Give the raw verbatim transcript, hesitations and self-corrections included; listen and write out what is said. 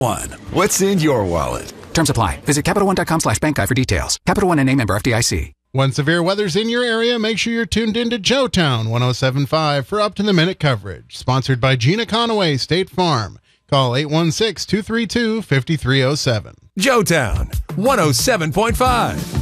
One. What's in your wallet? Terms apply. Visit CapitalOne.com slash bank guide for details. Capital One and a member F D I C. When severe weather's in your area, make sure you're tuned in to Joetown one oh seven point five for up-to-the-minute coverage. Sponsored by Gina Conaway, State Farm. Call eight one six, two three two, five three oh seven. Joetown one oh seven point five.